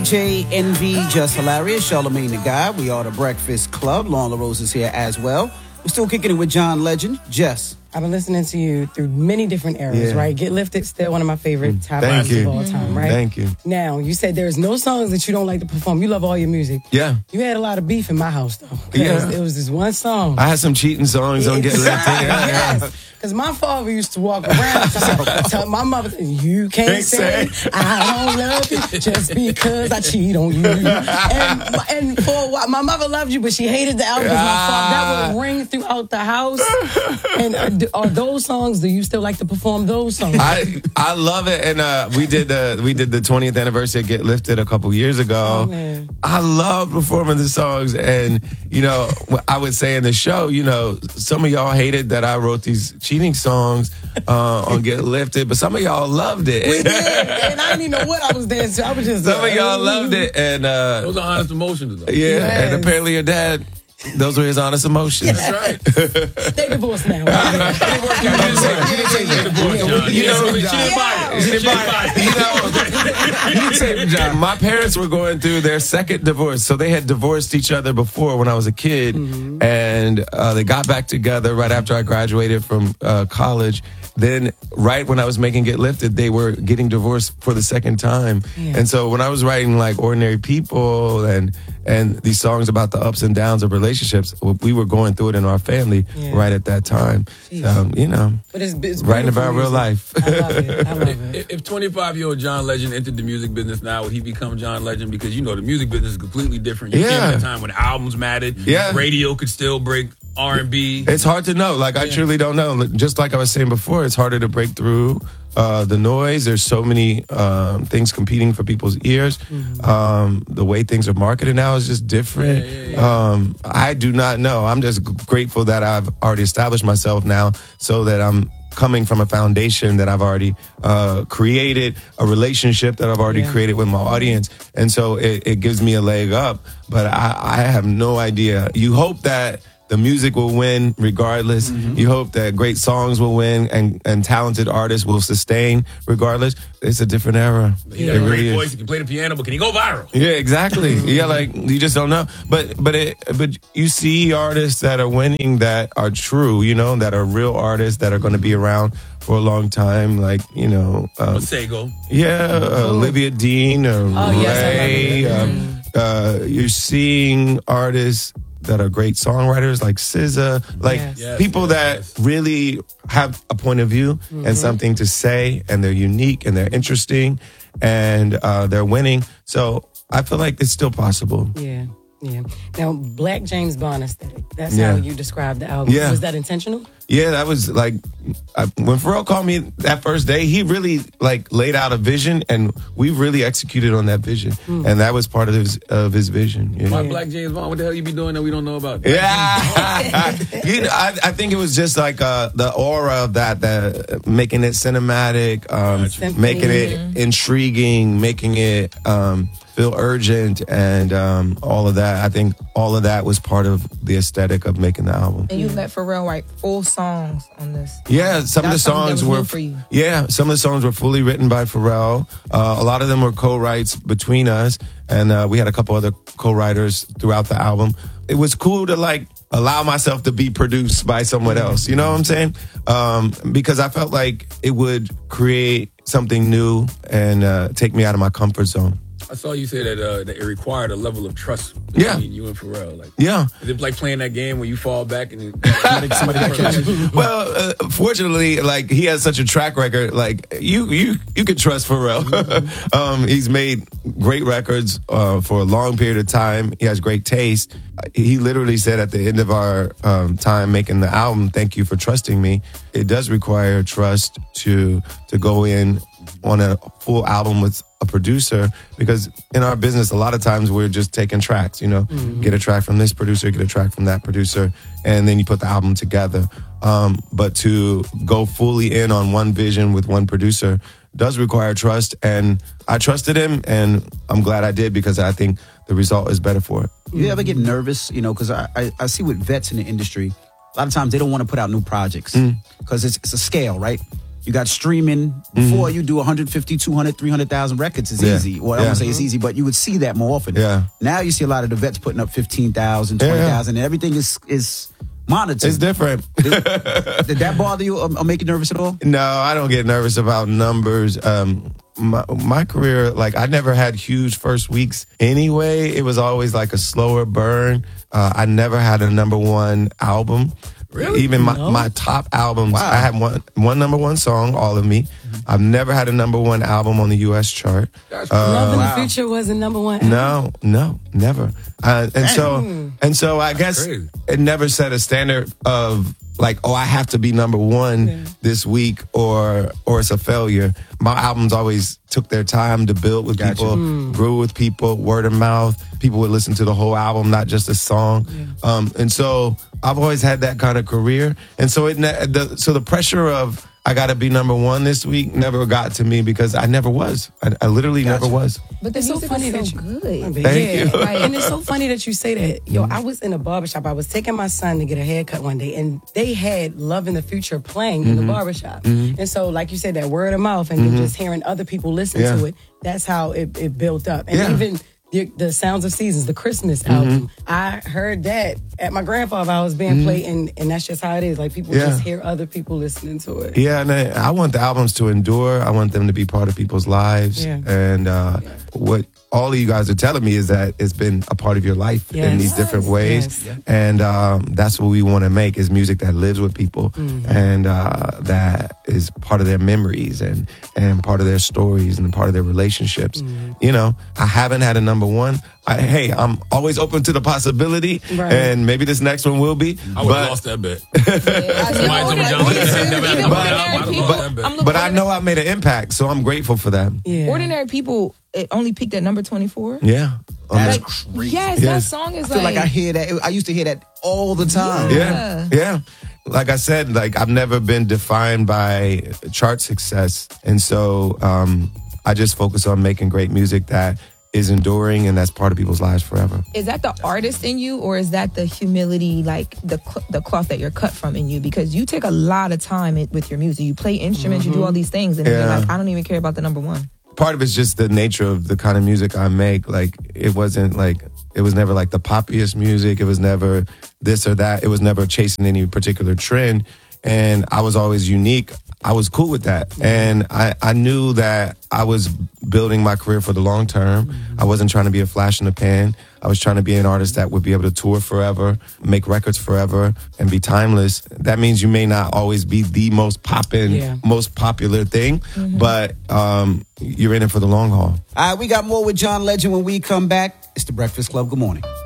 DJ Envy, Just Hilarious, Charlamagne the Guy. We are the Breakfast Club. Lauren LaRose is here as well. We're still kicking it with John Legend. Jess. I've been listening to you through many different eras, right? Get Lifted, still one of my favorite top Thank albums you. of all time, right? Thank you. Now, you said there's no songs that you don't like to perform. You love all your music. Yeah. You had a lot of beef in my house, though. Yeah. It was this one song. I had some cheating songs on Get Lifted. Yes. Because my father used to walk around tell my mother, you can't say I don't love you just because I cheat on you. And for a while, my mother loved you, but she hated the album because my father, that would ring throughout the house. And are those songs, do you still like to perform those songs? I love it. And we did the 20th anniversary of Get Lifted a couple years ago. Oh, I love performing the songs. And, you know, I would say in the show, you know, some of y'all hated that I wrote these cheating songs on Get Lifted, but some of y'all loved it. We did, and I didn't even know what I was dancing. I was just some of y'all loved it, and those are honest emotions, though. Yeah, Yes. and apparently your dad. Those were his honest emotions. That's right. They divorced now. My parents were going through their second divorce, so they had divorced each other before when I was a kid, and they got back together right after I graduated from college. Then, right when I was making Get Lifted, they were getting divorced for the second time. Yeah. And so when I was writing like Ordinary People and these songs about the ups and downs of relationships, we were going through it in our family right at that time. You know, But it's writing about real life. I love it. I love it. If 25-year-old John Legend entered the music business now, would he become John Legend? Because, you know, the music business is completely different. You came at a time when albums mattered. Yeah. Radio could still break R&B. It's hard to know. Like, I truly don't know. Just like I was saying before, it's harder to break through the noise. There's so many things competing for people's ears. The way things are marketed now is just different. I do not know. I'm just grateful that I've already established myself now so that I'm coming from a foundation that I've already created, a relationship that I've already created with my audience. And so it gives me a leg up. But I have no idea. You hope that the music will win regardless. You hope that great songs will win and talented artists will sustain regardless. It's a different era. He got a great voice. He can play the piano, but can he go viral? Yeah, exactly. Yeah, like you just don't know. But you see artists that are winning that are true, you know, that are real artists that are going to be around for a long time, like, you know, Masego. Olivia Dean or Ray. Yes, You're seeing artists that are great songwriters like SZA, like people that really have a point of view and something to say, and they're unique and they're interesting and they're winning. So I feel like it's still possible. Yeah. Now, Black James Bond aesthetic. That's how you described the album. Yeah. Was that intentional? Yeah, that was like when Pharrell called me that first day, he really like laid out a vision, and we really executed on that vision, and that was part of his vision. You know? Why Black James Bond? What the hell you be doing that we don't know about? Yeah, you know, I think it was just like the aura of that making it cinematic, making it intriguing, making it feel urgent, and all of that. I think all of that was part of the aesthetic of making the album. And you let Pharrell write full songs on this. Yeah, some of the songs were for you. Yeah, some of the songs were fully written by Pharrell. A lot of them were co-writes between us, and we had a couple other co-writers throughout the album. It was cool to like allow myself to be produced by someone else. You know what I'm saying? Because I felt like it would create something new and take me out of my comfort zone. I saw you say that it required a level of trust between you and Pharrell. Like, is it like playing that game where you fall back and somebody catches you? Well, fortunately, like he has such a track record. Like you can trust Pharrell. He's made great records for a long period of time. He has great taste. He literally said at the end of our time making the album, "Thank you for trusting me." It does require trust to go in on a full album with a producer, because in our business a lot of times we're just taking tracks, you know, get a track from this producer, get a track from that producer, and then you put the album together. But to go fully in on one vision with one producer does require trust, and I trusted him, and I'm glad I did, because I think the result is better for it. You ever get nervous, you know, because I see with vets in the industry, a lot of times they don't want to put out new projects because it's a scale, right? You got streaming. Before you do 150, 200, 300,000 records is easy. Well, I don't want to say it's easy, but you would see that more often. Yeah. Now you see a lot of the vets putting up 15,000, 20,000, and everything is monitored. It's different. Did that bother you or make you nervous at all? No, I don't get nervous about numbers. My career, like, I never had huge first weeks anyway. It was always like a slower burn. I never had a number one album. Really? Even my top albums, I had one number one song, All of Me. I've never had a number one album on the U.S. chart. Love in the Future was a number one album? No, never. And so I guess it never set a standard of like, oh, I have to be number one this week or it's a failure. My albums always took their time to build with people, grew with people, word of mouth. People would listen to the whole album, not just a song. And so I've always had that kind of career. And so so the pressure of I got to be number one this week never got to me because I never was. I literally never was. But the music is so good. Thank you. And it's so funny that you say that. Yo, I was in a barbershop. I was taking my son to get a haircut one day, and they had Love in the Future playing in the barbershop. And so, like you said, that word of mouth and then just hearing other people listen to it, that's how it built up. And even the Sounds of Seasons, the Christmas album, I heard that at my grandfather's house being played, and that's just how it is. Like, people just hear other people listening to it. Yeah, and I want the albums to endure. I want them to be part of people's lives. And what all of you guys are telling me is that it's been a part of your life in these different ways. And that's what we want to make, is music that lives with people and that is part of their memories and part of their stories and part of their relationships. You know, I haven't had a number one. Hey, I'm always open to the possibility, and maybe this next one will be. I would have lost that bet. But I know I made an impact, so I'm grateful for that. Ordinary People, it only peaked at number 24. Yeah. That's crazy. Yes, that song is I feel like I hear that. I used to hear that all the time. Yeah. Like I said, like I've never been defined by chart success. And so I just focus on making great music that is enduring and that's part of people's lives forever. Is that the artist in you, or is that the humility, like the cloth that you're cut from in you? Because you take a lot of time with your music. You play instruments, you do all these things, and you're like, I don't even care about the number one. Part of it's just the nature of the kind of music I make. Like, it was never like the poppiest music. It was never this or that. It was never chasing any particular trend. And I was always unique. I was cool with that. And I knew that I was building my career for the long term. I wasn't trying to be a flash in the pan. I was trying to be an artist that would be able to tour forever, make records forever, and be timeless. That means you may not always be the most poppin', most popular thing, but you're in it for the long haul. All right, we got more with John Legend when we come back. It's The Breakfast Club. Good morning.